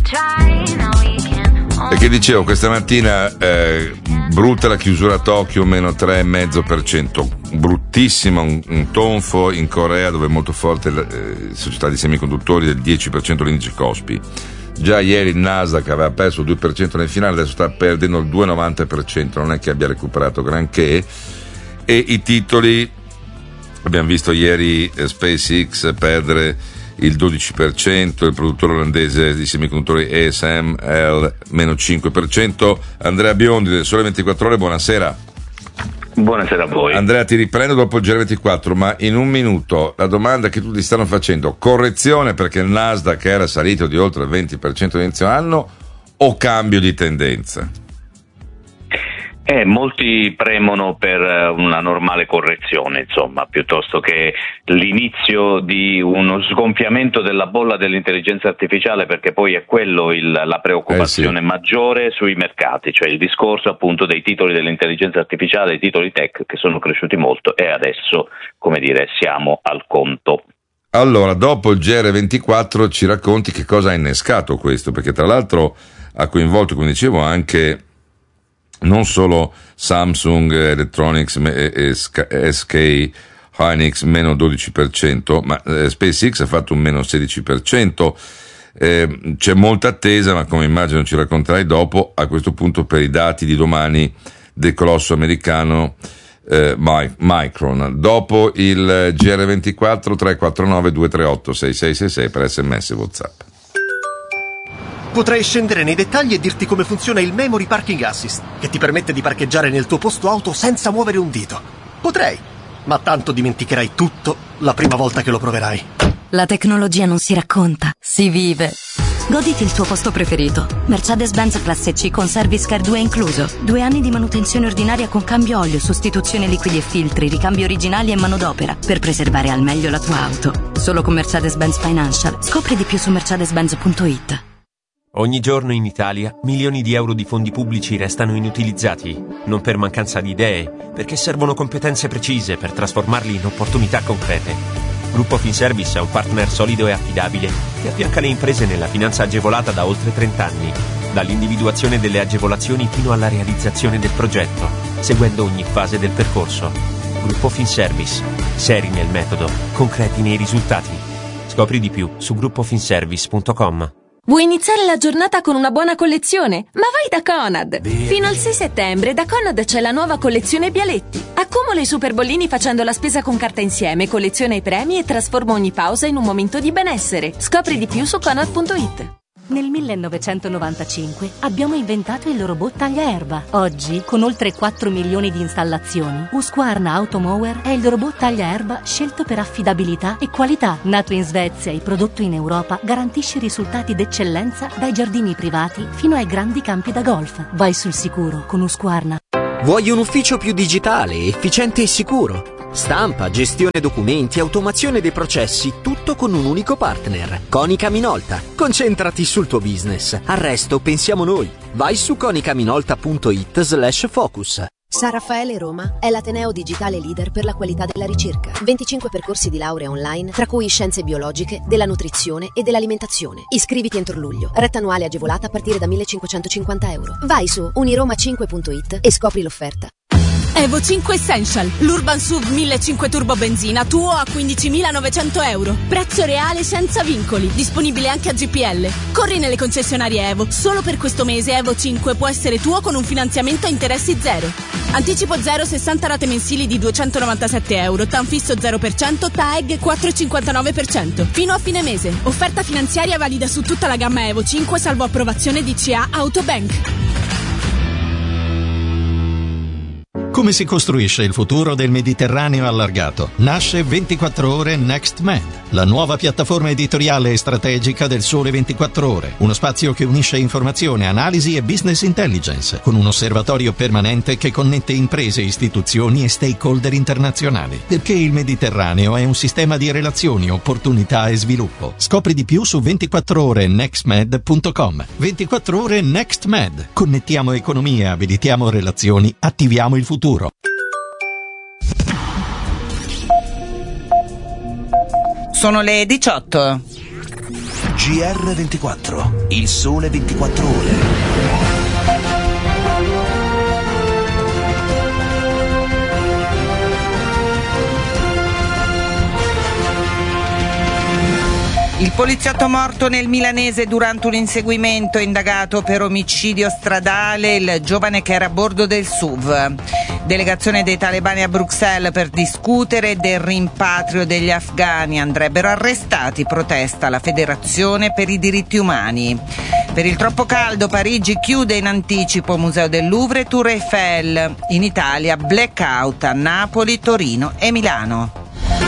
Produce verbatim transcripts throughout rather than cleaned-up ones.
Perché dicevo, questa mattina eh, brutta la chiusura a Tokyo, meno tre virgola cinque per cento, bruttissima, un, un tonfo in Corea dove è molto forte la eh, società di semiconduttori, del dieci per cento l'indice Kospi. Già ieri il Nasdaq aveva perso il due per cento nel finale, adesso sta perdendo il due virgola novanta per cento, non è che abbia recuperato granché. E i titoli, abbiamo visto ieri eh, SpaceX perdere il dodici per cento, il produttore olandese di semiconduttori A S M L meno cinque per cento. Andrea Biondi del Sole ventiquattro Ore, buonasera. Buonasera a voi. Andrea, ti riprendo dopo il G R ventiquattro, ma in un minuto la domanda che tutti stanno facendo: correzione perché il Nasdaq era salito di oltre il venti per cento all'inizio anno o cambio di tendenza? Eh, molti premono per una normale correzione, insomma, piuttosto che l'inizio di uno sgonfiamento della bolla dell'intelligenza artificiale, perché poi è quello il, la preoccupazione eh sì. maggiore sui mercati, cioè il discorso appunto dei titoli dell'intelligenza artificiale, dei titoli tech che sono cresciuti molto e adesso, come dire, siamo al conto. Allora, dopo il G R ventiquattro ci racconti che cosa ha innescato questo, perché tra l'altro ha coinvolto, come dicevo, anche non solo Samsung Electronics e S K Hynix meno dodici per cento, ma eh, SpaceX ha fatto un meno sedici per cento. Eh, c'è molta attesa, ma come immagino ci racconterai dopo, a questo punto per i dati di domani del colosso americano eh, Micron. Dopo il G R ventiquattro tre quattro nove due tre otto sei sei sei sei per sms e WhatsApp. Potrei scendere nei dettagli e dirti come funziona il Memory Parking Assist, che ti permette di parcheggiare nel tuo posto auto senza muovere un dito. Potrei, ma tanto dimenticherai tutto la prima volta che lo proverai. La tecnologia non si racconta, si vive. Goditi il tuo posto preferito. Mercedes-Benz Classe C con Service Care due incluso. Due anni di manutenzione ordinaria con cambio olio, sostituzione liquidi e filtri, ricambi originali e manodopera, per preservare al meglio la tua auto. Solo con Mercedes-Benz Financial. Scopri di più su mercedes benz punto it. Ogni giorno in Italia milioni di euro di fondi pubblici restano inutilizzati, non per mancanza di idee, perché servono competenze precise per trasformarli in opportunità concrete. Gruppo Finservice è un partner solido e affidabile che affianca le imprese nella finanza agevolata da oltre trenta anni, dall'individuazione delle agevolazioni fino alla realizzazione del progetto, seguendo ogni fase del percorso. Gruppo Finservice, seri nel metodo, concreti nei risultati. Scopri di più su gruppo finservice punto com. Vuoi iniziare la giornata con una buona collezione? Ma vai da Conad! Fino al sei settembre da Conad c'è la nuova collezione Bialetti. Accumula i super bollini facendo la spesa con carta insieme, colleziona i premi e trasforma ogni pausa in un momento di benessere. Scopri di più su conad punto it. Nel millenovecentonovantacinque abbiamo inventato il robot tagliaerba. Oggi, con oltre quattro milioni di installazioni, Husqvarna Automower è il robot tagliaerba scelto per affidabilità e qualità. Nato in Svezia e prodotto in Europa, garantisce risultati d'eccellenza dai giardini privati fino ai grandi campi da golf. Vai sul sicuro con Husqvarna. Vuoi un ufficio più digitale, efficiente e sicuro? Stampa, gestione documenti, automazione dei processi, tutto con un unico partner. Konica Minolta. Concentrati sul tuo business. Al resto pensiamo noi. Vai su konica minolta punto it slash focus. San Raffaele Roma è l'ateneo digitale leader per la qualità della ricerca. venticinque percorsi di laurea online, tra cui scienze biologiche, della nutrizione e dell'alimentazione. Iscriviti entro luglio. Retta annuale agevolata a partire da millecinquecentocinquanta euro. Vai su uniroma cinque punto it e scopri l'offerta. Evo cinque Essential, l'Urban S U V millecinquecento turbo benzina tuo a quindicimilanovecento euro. Prezzo reale senza vincoli, disponibile anche a G P L. Corri nelle concessionarie Evo, solo per questo mese Evo cinque può essere tuo con un finanziamento a interessi zero. Anticipo zero, sessanta rate mensili di duecentonovantasette euro, TAN fisso zero per cento, T A E G quattro virgola cinquantanove per cento. Fino a fine mese. Offerta finanziaria valida su tutta la gamma Evo cinque salvo approvazione D C A Autobank. Come si costruisce il futuro del Mediterraneo allargato? Nasce ventiquattro ore NextMed, la nuova piattaforma editoriale e strategica del Sole ventiquattro Ore. Uno spazio che unisce informazione, analisi e business intelligence, con un osservatorio permanente che connette imprese, istituzioni e stakeholder internazionali. Perché il Mediterraneo è un sistema di relazioni, opportunità e sviluppo. Scopri di più su ventiquattro ore nextmed punto com. ventiquattro ore NextMed. Connettiamo economie, abilitiamo relazioni, attiviamo il futuro. Sono le diciotto. G G R ventiquattro, il sole ventiquattro ore. Il poliziotto morto nel milanese durante un inseguimento, indagato per omicidio stradale il giovane che era a bordo del S U V. Delegazione dei talebani a Bruxelles per discutere del rimpatrio degli afghani. Andrebbero arrestati, protesta la Federazione per i diritti umani. Per il troppo caldo Parigi chiude in anticipo Museo del Louvre e Tour Eiffel. In Italia blackout a Napoli, Torino e Milano.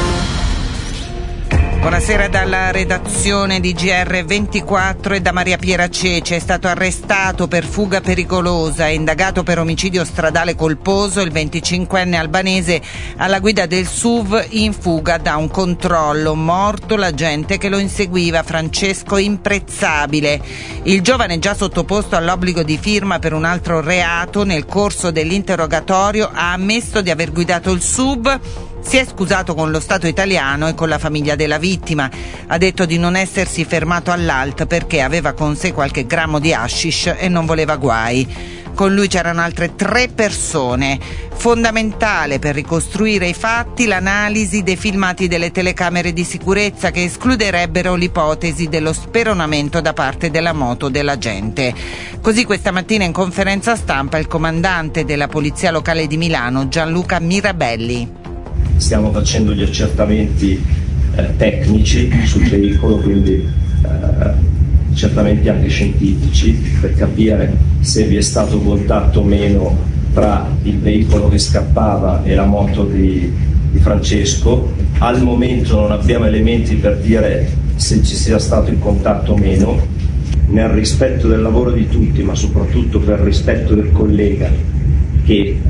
Buonasera dalla redazione di G R ventiquattro e da Maria Piera Cece. È stato arrestato per fuga pericolosa e indagato per omicidio stradale colposo il venticinquenne albanese alla guida del S U V in fuga da un controllo. Morto l'agente che lo inseguiva, Francesco Imprezzabile. Il giovane, già sottoposto all'obbligo di firma per un altro reato, nel corso dell'interrogatorio ha ammesso di aver guidato il S U V. Si è scusato con lo Stato italiano e con la famiglia della vittima. Ha detto di non essersi fermato all'A L T perché aveva con sé qualche grammo di hashish e non voleva guai. Con lui c'erano altre tre persone. Fondamentale per ricostruire i fatti l'analisi dei filmati delle telecamere di sicurezza che escluderebbero l'ipotesi dello speronamento da parte della moto dell'agente. Così questa mattina in conferenza stampa il comandante della Polizia Locale di Milano, Gianluca Mirabelli. Stiamo facendo gli accertamenti eh, tecnici sul veicolo, quindi eh, accertamenti anche scientifici per capire se vi è stato contatto o meno tra il veicolo che scappava e la moto di, di Francesco. Al momento non abbiamo elementi per dire se ci sia stato il contatto o meno. Nel rispetto del lavoro di tutti, ma soprattutto per rispetto del collega che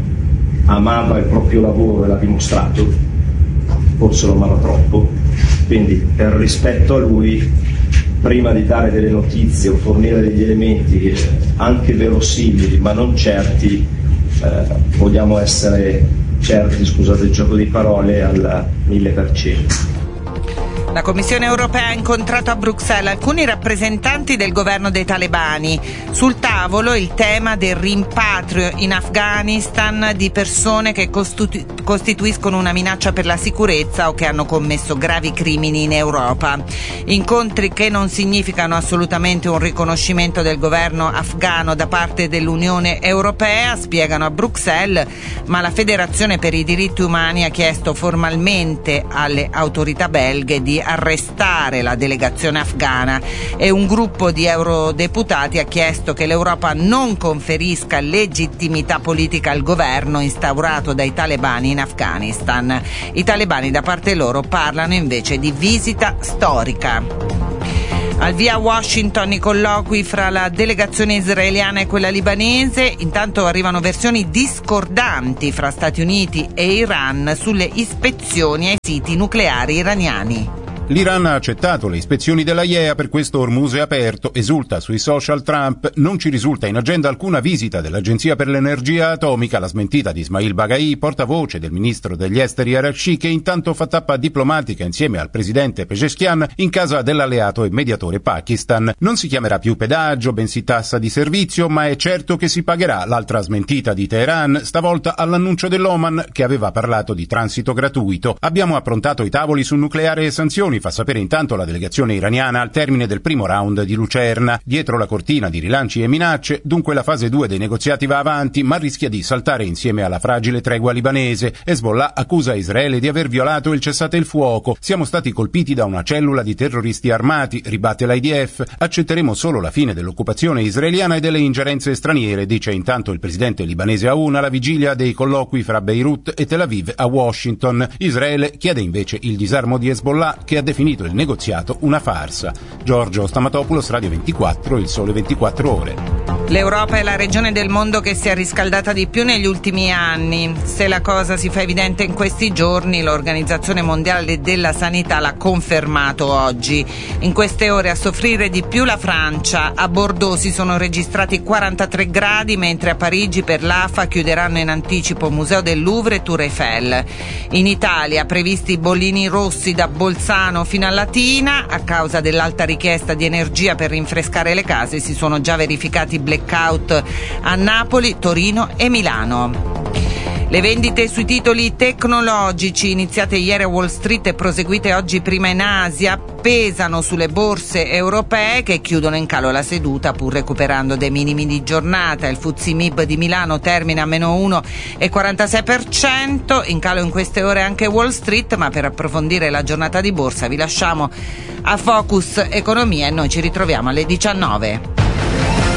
amava il proprio lavoro e l'ha dimostrato, forse lo amava troppo, quindi per rispetto a lui, prima di dare delle notizie o fornire degli elementi anche verosimili ma non certi, eh, vogliamo essere certi, scusate il gioco di parole, al mille per cento. La Commissione europea ha incontrato a Bruxelles alcuni rappresentanti del governo dei talebani. Sul tavolo il tema del rimpatrio in Afghanistan di persone che costitu- costituiscono una minaccia per la sicurezza o che hanno commesso gravi crimini in Europa. Incontri che non significano assolutamente un riconoscimento del governo afghano da parte dell'Unione Europea, spiegano a Bruxelles, ma la Federazione per i diritti umani ha chiesto formalmente alle autorità belghe di arrestare la delegazione afghana e un gruppo di eurodeputati ha chiesto che l'Europa non conferisca legittimità politica al governo instaurato dai talebani in Afghanistan. I talebani da parte loro parlano invece di visita storica. Al via Washington i colloqui fra la delegazione israeliana e quella libanese. Intanto arrivano versioni discordanti fra Stati Uniti e Iran sulle ispezioni ai siti nucleari iraniani. L'Iran ha accettato le ispezioni della I E A, per questo Hormuz è aperto, esulta sui social Trump. Non ci risulta in agenda alcuna visita dell'Agenzia per l'Energia Atomica, la smentita di Ismail Baghai, portavoce del ministro degli esteri Araghchi, che intanto fa tappa diplomatica insieme al presidente Pezeshkian in casa dell'alleato e mediatore Pakistan. Non si chiamerà più pedaggio, bensì tassa di servizio, ma è certo che si pagherà. L'altra smentita di Teheran, stavolta all'annuncio dell'Oman, che aveva parlato di transito gratuito. Abbiamo approntato i tavoli su nucleare e sanzioni, fa sapere intanto la delegazione iraniana al termine del primo round di Lucerna. Dietro la cortina di rilanci e minacce, dunque la fase due dei negoziati va avanti, ma rischia di saltare insieme alla fragile tregua libanese. Hezbollah accusa Israele di aver violato il cessate il fuoco. Siamo stati colpiti da una cellula di terroristi armati, ribatte l'I D F. Accetteremo solo la fine dell'occupazione israeliana e delle ingerenze straniere, dice intanto il presidente libanese Aoun alla vigilia dei colloqui fra Beirut e Tel Aviv a Washington. Israele chiede invece il disarmo di Hezbollah, che ha definito il negoziato una farsa. Giorgio Stamatopoulos, Radio ventiquattro, il sole ventiquattro ore. L'Europa è la regione del mondo che si è riscaldata di più negli ultimi anni. Se la cosa si fa evidente in questi giorni, l'Organizzazione Mondiale della Sanità l'ha confermato oggi. In queste ore a soffrire di più la Francia. A Bordeaux si sono registrati quarantatré gradi, mentre a Parigi per l'A F A chiuderanno in anticipo Museo del Louvre e Tour Eiffel. In Italia previsti bollini rossi da Bolzano Milano fino a Latina. A causa dell'alta richiesta di energia per rinfrescare le case si sono già verificati blackout a Napoli, Torino e Milano. Le vendite sui titoli tecnologici iniziate ieri a Wall Street e proseguite oggi prima in Asia pesano sulle borse europee che chiudono in calo la seduta pur recuperando dei minimi di giornata. Il F T S E M I B di Milano termina a meno uno virgola quarantasei per cento, in calo in queste ore anche Wall Street, ma per approfondire la giornata di borsa vi lasciamo a Focus Economia e noi ci ritroviamo alle diciannove.